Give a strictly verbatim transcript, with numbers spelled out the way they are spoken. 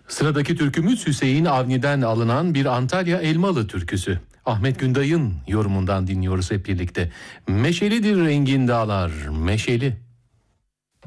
Sıradaki türkümüz Hüseyin Avni'den alınan bir Antalya Elmalı türküsü. Ahmet Günday'ın yorumundan dinliyoruz hep birlikte. Meşelidir rengin dağlar, meşeli.